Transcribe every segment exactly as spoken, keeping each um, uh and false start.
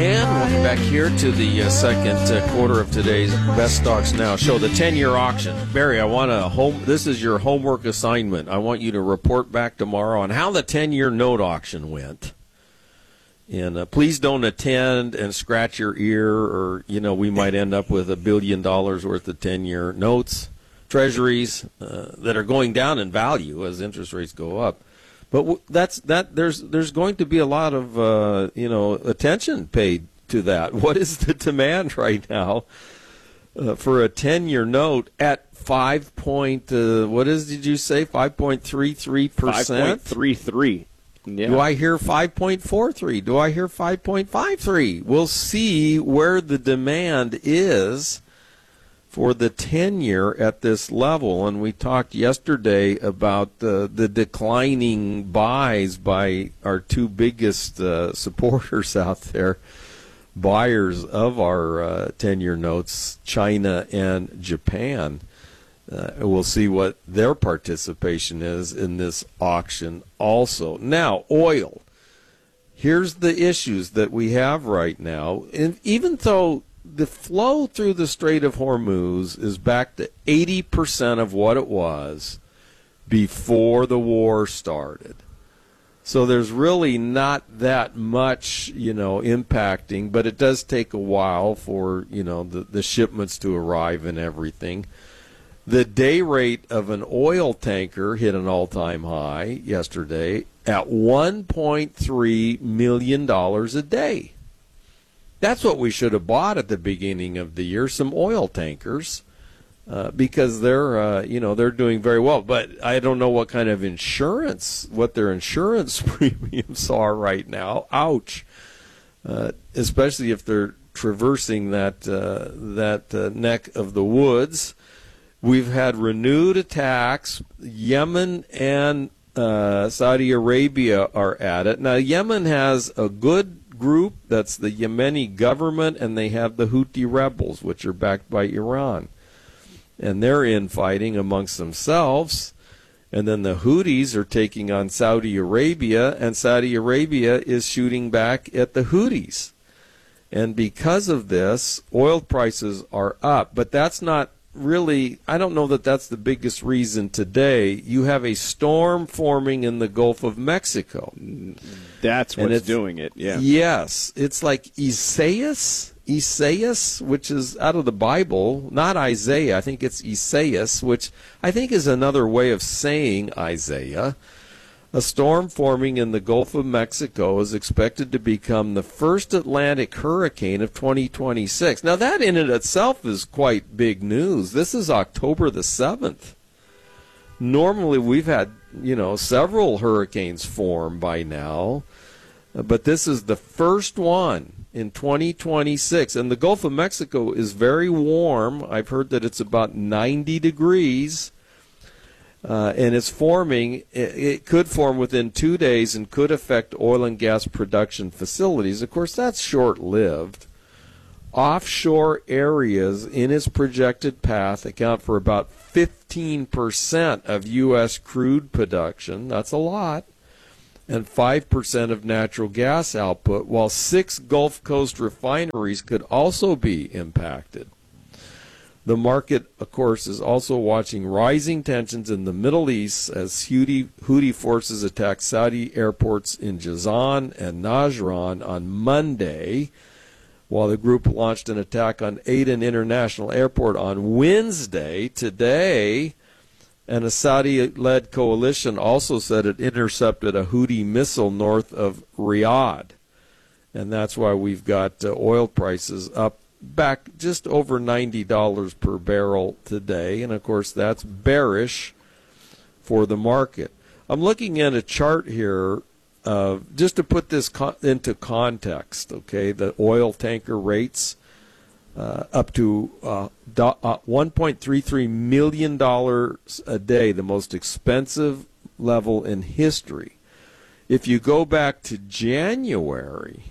And welcome back here to the uh, second uh, quarter of today's Best Stocks Now show, the ten-year auction. Barry, I want to home. This is your homework assignment. I want you to report back tomorrow on how the ten-year note auction went. And uh, please don't attend and scratch your ear, or you know we might end up with a billion dollars worth of ten-year notes, treasuries uh, that are going down in value as interest rates go up. But that's that. There's there's going to be a lot of uh, you know attention paid to that. What is the demand right now uh, for a ten-year note at five point? Uh, what is did you say? Five point three three percent. Five point three three. Yeah. Do I hear five point four three? Do I hear five point five three? We'll see where the demand is for the ten-year at this level. And we talked yesterday about the, the declining buys by our two biggest uh, supporters out there, buyers of our uh, ten-year notes, China and Japan. Uh, we'll see what their participation is in this auction also. Now, oil. Here's the issues that we have right now. And even though the flow through the Strait of Hormuz is back to eighty percent of what it was before the war started. So there's really not that much, you know, impacting, but it does take a while for, you know, the, the shipments to arrive and everything. The day rate of an oil tanker hit an all-time high yesterday at one point three million dollars a day. That's what we should have bought at the beginning of the year, some oil tankers, uh, because they're, uh, you know, they're doing very well. But I don't know what kind of insurance, what their insurance premiums are right now. Ouch! Uh, especially if they're traversing that uh, that uh, neck of the woods. We've had renewed attacks. Yemen and uh, Saudi Arabia are at it. Now, Yemen has a good group, that's the Yemeni government, and they have the Houthi rebels, which are backed by Iran. And they're infighting amongst themselves. And then the Houthis are taking on Saudi Arabia, and Saudi Arabia is shooting back at the Houthis. And because of this, oil prices are up. But that's not really, I don't know that that's the biggest reason today. You have a storm forming in the Gulf of Mexico. That's what's doing it, yeah. Yes. It's like Isaias, Isaias, which is out of the Bible, not Isaiah. I think it's Isaias, which I think is another way of saying Isaiah. A storm forming in the Gulf of Mexico is expected to become the first Atlantic hurricane of twenty twenty-six. Now, that in and of itself is quite big news. This is October the seventh. Normally, we've had, you know, several hurricanes form by now, but this is the first one in twenty twenty-six. And the Gulf of Mexico is very warm. I've heard that it's about ninety degrees. Uh, and it's forming, it, it could form within two days and could affect oil and gas production facilities. Of course, that's short-lived. Offshore areas in its projected path account for about fifteen percent of U S crude production. That's a lot. And five percent of natural gas output, while six Gulf Coast refineries could also be impacted. The market, of course, is also watching rising tensions in the Middle East as Houthi, Houthi forces attacked Saudi airports in Jazan and Najran on Monday, while the group launched an attack on Aden International Airport on Wednesday. Today, and a Saudi-led coalition also said it intercepted a Houthi missile north of Riyadh. And that's why we've got uh, oil prices up back just over ninety dollars per barrel today, and of course that's bearish for the market. I'm looking at a chart here uh, just to put this co- into context, okay, the oil tanker rates uh, up to uh, do- uh, one point three three million dollars a day, the most expensive level in history. If you go back to January,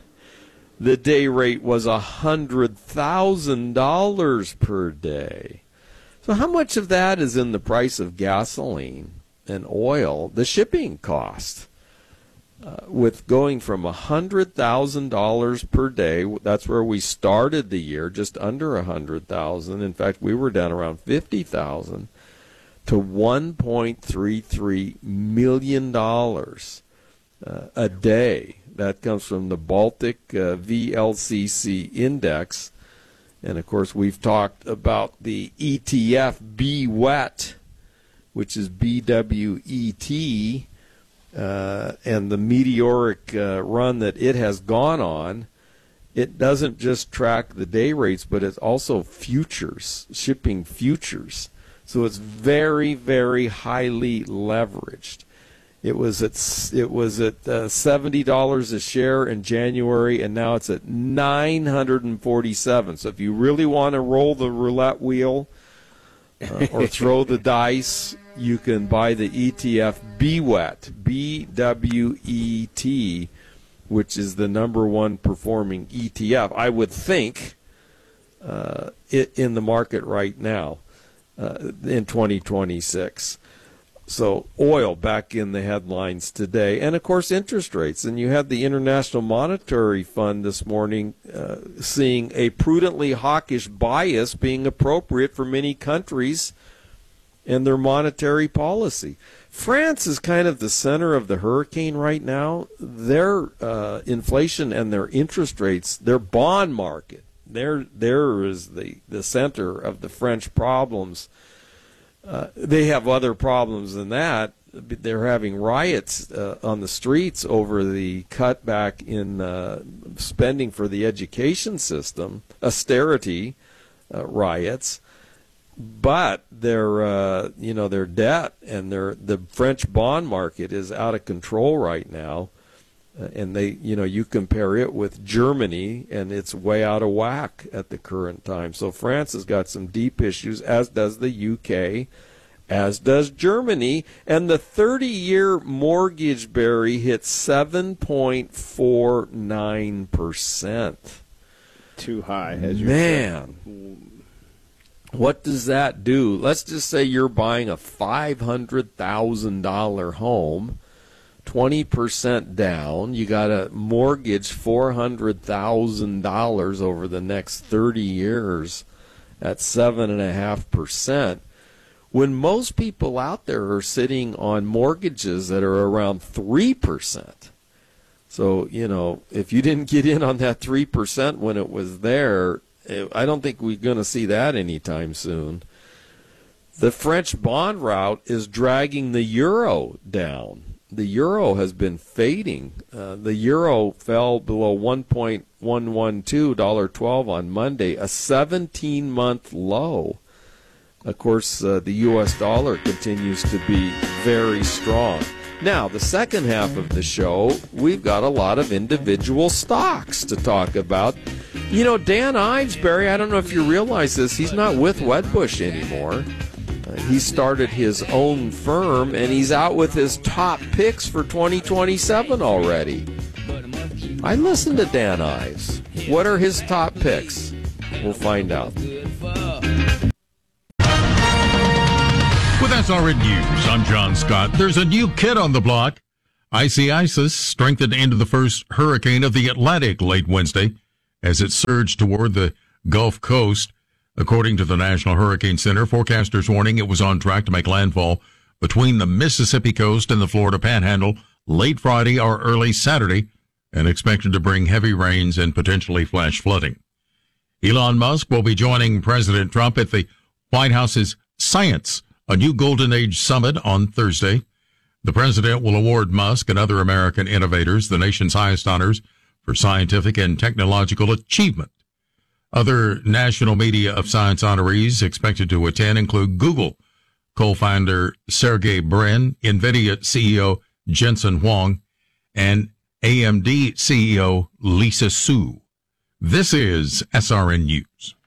the day rate was one hundred thousand dollars per day. So how much of that is in the price of gasoline and oil, the shipping cost? uh, with going from one hundred thousand dollars per day. That's where we started the year, just under one hundred thousand dollars. In fact, we were down around fifty thousand dollars to one point three three million dollars uh, a day. That comes from the Baltic uh, V L C C index. And, of course, we've talked about the E T F B W E T, which is B W E T, uh, and the meteoric uh, run that it has gone on. It doesn't just track the day rates, but it's also futures, shipping futures. So it's very, very highly leveraged. It was at it was at uh, seventy dollars a share in January, and now it's at nine hundred forty-seven. So if you really want to roll the roulette wheel uh, or throw the dice, you can buy the E T F B W E T, B W E T, which is the number one performing E T F, I would think, uh, it, in the market right now uh, in twenty twenty-six. So oil back in the headlines today. And, of course, interest rates. And you had the International Monetary Fund this morning uh, seeing a prudently hawkish bias being appropriate for many countries and their monetary policy. France is kind of the center of the hurricane right now. Their uh, inflation and their interest rates, their bond market, there there is the, the center of the French problems. Uh, they have other problems than that. They're having riots uh, on the streets over the cutback in uh, spending for the education system, austerity uh, riots. But their, uh, you know, their debt and their the French bond market is out of control right now, uh, and they, you know, you compare it with Germany, and it's way out of whack at the current time. So France has got some deep issues, as does the U K, as does Germany, and the thirty-year mortgage, Barry, hit seven point four nine percent. Too high, as you Man. said. What does that do? Let's just say you're buying a five hundred thousand dollars home, twenty percent down. You got to mortgage four hundred thousand dollars over the next thirty years at seven point five percent. When most people out there are sitting on mortgages that are around three percent. So, you know, if you didn't get in on that three percent when it was there, I don't think we're going to see that anytime soon. The French bond route is dragging the euro down. The euro has been fading. Uh, the euro fell below one point one one two, one dollar twelve on Monday, a seventeen-month low. Of course, uh, the U S dollar continues to be very strong. Now, the second half of the show, we've got a lot of individual stocks to talk about. You know, Dan Ives, Barry, I don't know if you realize this, he's not with Wedbush anymore. Uh, he started his own firm, and he's out with his top picks for twenty twenty-seven already. I listened to Dan Ives. What are his top picks? We'll find out. With S R N News, I'm John Scott. There's a new kid on the block. Icy Isis strengthened into the first hurricane of the Atlantic late Wednesday as it surged toward the Gulf Coast. According to the National Hurricane Center, forecasters warning it was on track to make landfall between the Mississippi coast and the Florida Panhandle late Friday or early Saturday, and expected to bring heavy rains and potentially flash flooding. Elon Musk will be joining President Trump at the White House's Science, a New Golden Age Summit on Thursday. The president will award Musk and other American innovators the nation's highest honors for scientific and technological achievement. Other National Media of Science honorees expected to attend include Google co-founder Sergey Brin, NVIDIA C E O Jensen Huang, and A M D C E O Lisa Su. This is S R N News.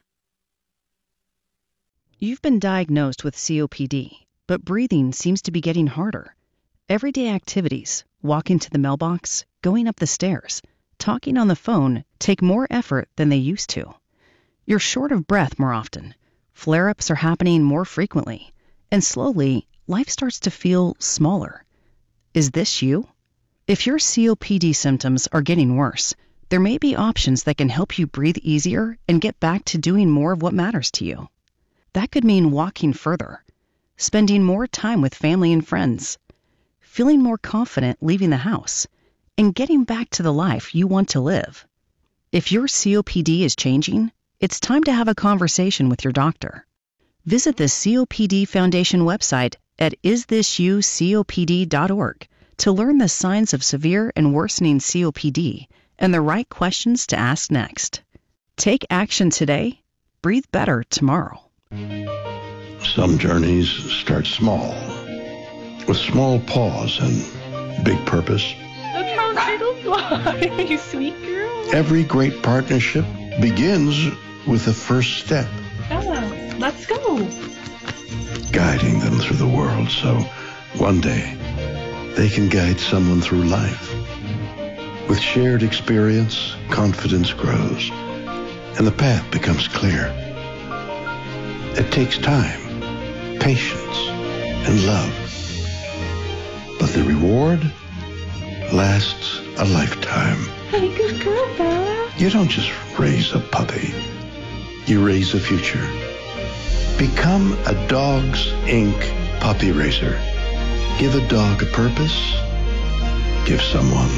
You've been diagnosed with C O P D, but breathing seems to be getting harder. Everyday activities, walking to the mailbox, going up the stairs, talking on the phone take more effort than they used to. You're short of breath more often. Flare-ups are happening more frequently. And slowly, life starts to feel smaller. Is this you? If your C O P D symptoms are getting worse, there may be options that can help you breathe easier and get back to doing more of what matters to you. That could mean walking further, spending more time with family and friends, feeling more confident leaving the house, and getting back to the life you want to live. If your C O P D is changing, it's time to have a conversation with your doctor. Visit the C O P D Foundation website at is this you copd dot org to learn the signs of severe and worsening C O P D and the right questions to ask next. Take action today. Breathe better tomorrow. Some journeys start small, with small pause and big purpose. Look how little you are, you sweet girl. Every great partnership begins with the first step. Bella, let's go. Guiding them through the world so one day they can guide someone through life. With shared experience, confidence grows, and the path becomes clear. It takes time, patience, and love. But the reward lasts a lifetime. Hey, good girl, Bella. You don't just raise a puppy. You raise a future. Become a Dogs Incorporated puppy raiser. Give a dog a purpose. Give someone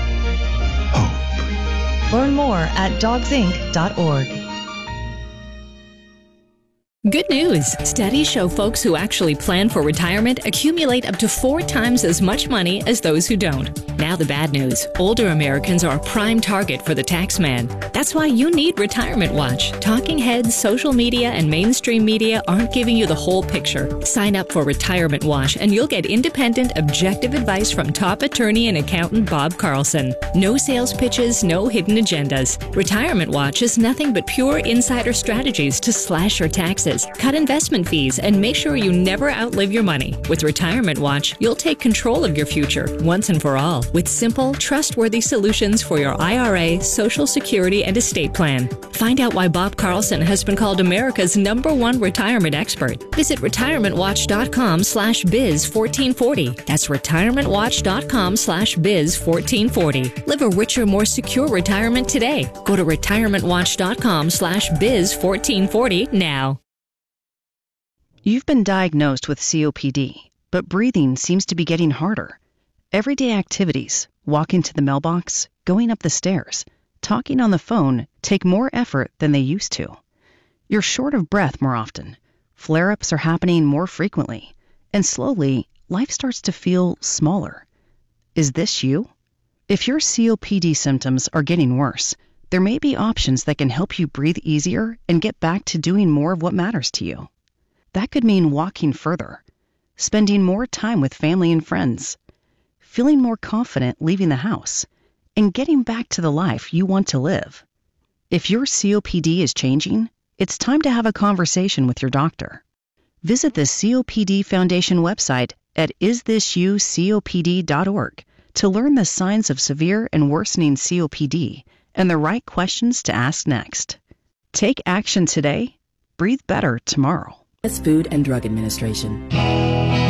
hope. Learn more at dogs inc dot org. Good news! Studies show folks who actually plan for retirement accumulate up to four times as much money as those who don't. Now the bad news. Older Americans are a prime target for the tax man. That's why you need Retirement Watch. Talking heads, social media, and mainstream media aren't giving you the whole picture. Sign up for Retirement Watch and you'll get independent, objective advice from top attorney and accountant Bob Carlson. No sales pitches, no hidden agendas. Retirement Watch is nothing but pure insider strategies to slash your taxes, cut investment fees, and make sure you never outlive your money. With Retirement Watch, you'll take control of your future once and for all with simple, trustworthy solutions for your I R A, Social Security, and estate plan. Find out why Bob Carlson has been called America's number one retirement expert. Visit retirementwatch.com slash biz 1440. That's retirementwatch.com slash biz 1440. Live a richer, more secure retirement today. Go to retirementwatch.com slash biz 1440 now. You've been diagnosed with C O P D, but breathing seems to be getting harder. Everyday activities, walking to the mailbox, going up the stairs, talking on the phone take more effort than they used to. You're short of breath more often. Flare-ups are happening more frequently. And slowly, life starts to feel smaller. Is this you? If your C O P D symptoms are getting worse, there may be options that can help you breathe easier and get back to doing more of what matters to you. That could mean walking further, spending more time with family and friends, feeling more confident leaving the house, and getting back to the life you want to live. If your C O P D is changing, it's time to have a conversation with your doctor. Visit the C O P D Foundation website at is this you copd dot org to learn the signs of severe and worsening C O P D and the right questions to ask next. Take action today. Breathe better tomorrow. Food and Drug Administration.